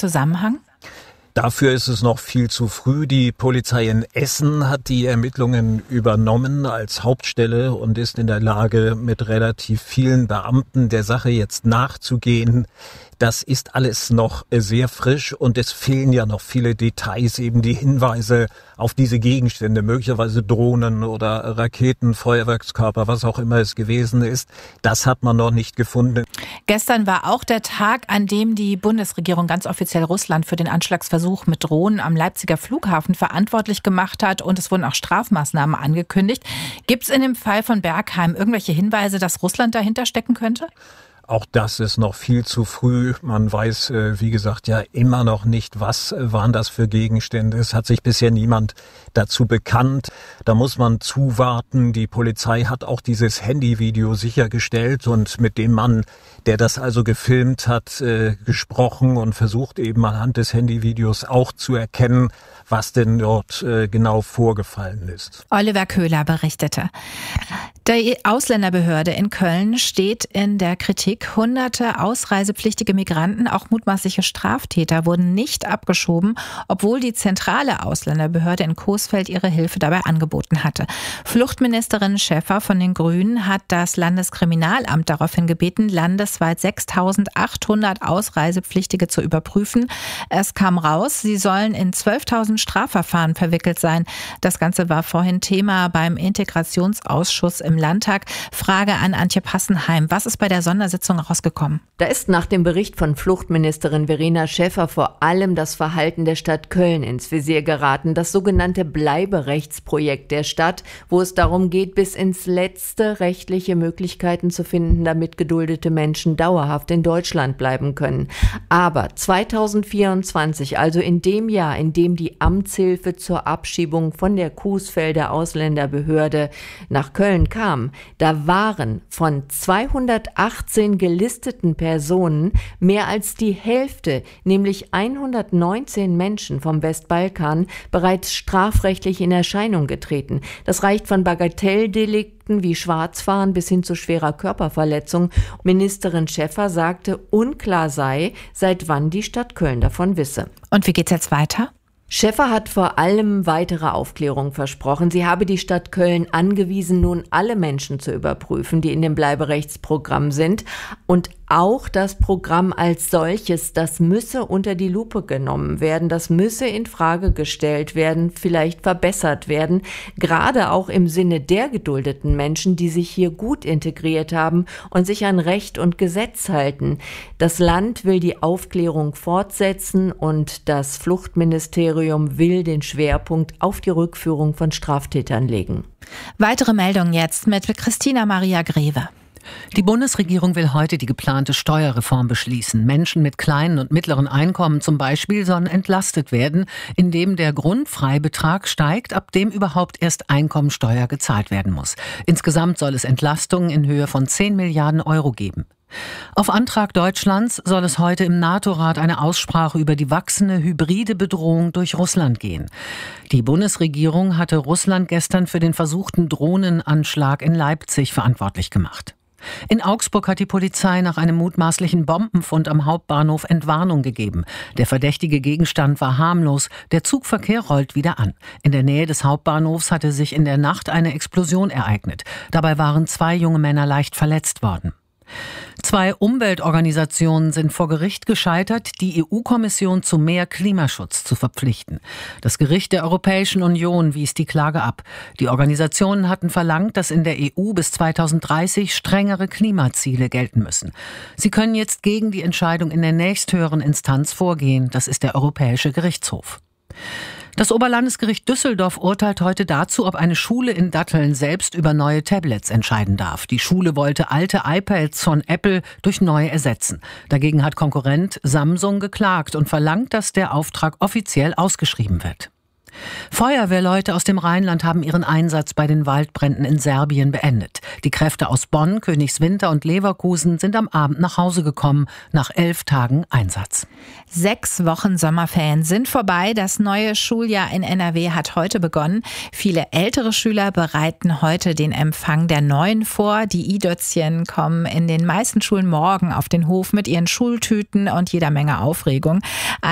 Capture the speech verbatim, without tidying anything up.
Zusammenhang? Dafür ist es noch viel zu früh. Die Polizei in Essen hat die Ermittlungen übernommen als Hauptstelle und ist in der Lage, mit relativ vielen Beamten der Sache jetzt nachzugehen. Das ist alles noch sehr frisch und es fehlen ja noch viele Details, eben die Hinweise auf diese Gegenstände, möglicherweise Drohnen oder Raketen, Feuerwerkskörper, was auch immer es gewesen ist. Das hat man noch nicht gefunden. Gestern war auch der Tag, an dem die Bundesregierung ganz offiziell Russland für den Anschlagsversuch mit Drohnen am Leipziger Flughafen verantwortlich gemacht hat und es wurden auch Strafmaßnahmen angekündigt. Gibt es in dem Fall von Bergheim irgendwelche Hinweise, dass Russland dahinter stecken könnte? Auch das ist noch viel zu früh. Man weiß, wie gesagt, ja immer noch nicht, was waren das für Gegenstände. Es hat sich bisher niemand dazu bekannt. Da muss man zuwarten. Die Polizei hat auch dieses Handyvideo sichergestellt und mit dem Mann, der das also gefilmt hat, äh, gesprochen und versucht eben anhand des Handyvideos auch zu erkennen, was denn dort äh, genau vorgefallen ist. Oliver Köhler berichtete. Die Ausländerbehörde in Köln steht in der Kritik. Hunderte ausreisepflichtige Migranten, auch mutmaßliche Straftäter, wurden nicht abgeschoben, obwohl die zentrale Ausländerbehörde in Coesfeld ihre Hilfe dabei angeboten hatte. Fluchtministerin Schäffer von den Grünen hat das Landeskriminalamt daraufhin gebeten, landesweit sechstausendachthundert Ausreisepflichtige zu überprüfen. Es kam raus, sie sollen in zwölftausend Strafverfahren verwickelt sein. Das Ganze war vorhin Thema beim Integrationsausschuss im Landtag. Frage an Antje Passenheim. Was ist bei der Sondersitzung rausgekommen? Da ist nach dem Bericht von Fluchtministerin Verena Schäffer vor allem das Verhalten der Stadt Köln ins Visier geraten. Das sogenannte Bleiberechtsprojekt der Stadt, wo es darum geht, bis ins Letzte rechtliche Möglichkeiten zu finden, damit geduldete Menschen dauerhaft in Deutschland bleiben können. Aber zweitausendvierundzwanzig, also in dem Jahr, in dem die Amtshilfe zur Abschiebung von der Coesfelder Ausländerbehörde nach Köln kam, da waren von zweihundertachtzehn gelisteten Personen mehr als die Hälfte, nämlich hundertneunzehn Menschen vom Westbalkan, bereits strafrechtlich in Erscheinung getreten. Das reicht von Bagatelldelikten wie Schwarzfahren bis hin zu schwerer Körperverletzung. Ministerin Schäffer sagte, unklar sei, seit wann die Stadt Köln davon wisse. Und wie geht's jetzt weiter? Schäffer hat vor allem weitere Aufklärung versprochen. Sie habe die Stadt Köln angewiesen, nun alle Menschen zu überprüfen, die in dem Bleiberechtsprogramm sind. Und auch das Programm als solches, das müsse unter die Lupe genommen werden. Das müsse in Frage gestellt werden, vielleicht verbessert werden. Gerade auch im Sinne der geduldeten Menschen, die sich hier gut integriert haben und sich an Recht und Gesetz halten. Das Land will die Aufklärung fortsetzen und das Fluchtministerium will den Schwerpunkt auf die Rückführung von Straftätern legen. Weitere Meldungen jetzt mit Christina Maria Greve. Die Bundesregierung will heute die geplante Steuerreform beschließen. Menschen mit kleinen und mittleren Einkommen zum Beispiel sollen entlastet werden, indem der Grundfreibetrag steigt, ab dem überhaupt erst Einkommensteuer gezahlt werden muss. Insgesamt soll es Entlastungen in Höhe von zehn Milliarden Euro geben. Auf Antrag Deutschlands soll es heute im NATO-Rat eine Aussprache über die wachsende hybride Bedrohung durch Russland gehen. Die Bundesregierung hatte Russland gestern für den versuchten Drohnenanschlag in Leipzig verantwortlich gemacht. In Augsburg hat die Polizei nach einem mutmaßlichen Bombenfund am Hauptbahnhof Entwarnung gegeben. Der verdächtige Gegenstand war harmlos. Der Zugverkehr rollt wieder an. In der Nähe des Hauptbahnhofs hatte sich in der Nacht eine Explosion ereignet. Dabei waren zwei junge Männer leicht verletzt worden. Zwei Umweltorganisationen sind vor Gericht gescheitert, die E U-Kommission zu mehr Klimaschutz zu verpflichten. Das Gericht der Europäischen Union wies die Klage ab. Die Organisationen hatten verlangt, dass in der E U bis zweitausenddreißig strengere Klimaziele gelten müssen. Sie können jetzt gegen die Entscheidung in der nächsthöheren Instanz vorgehen. Das ist der Europäische Gerichtshof. Das Oberlandesgericht Düsseldorf urteilt heute dazu, ob eine Schule in Datteln selbst über neue Tablets entscheiden darf. Die Schule wollte alte iPads von Apple durch neue ersetzen. Dagegen hat Konkurrent Samsung geklagt und verlangt, dass der Auftrag offiziell ausgeschrieben wird. Feuerwehrleute aus dem Rheinland haben ihren Einsatz bei den Waldbränden in Serbien beendet. Die Kräfte aus Bonn, Königswinter und Leverkusen sind am Abend nach Hause gekommen, nach elf Tagen Einsatz. Sechs Wochen Sommerferien sind vorbei. Das neue Schuljahr in N R W hat heute begonnen. Viele ältere Schüler bereiten heute den Empfang der Neuen vor. Die i-Dötzchen kommen in den meisten Schulen morgen auf den Hof mit ihren Schultüten und jeder Menge Aufregung.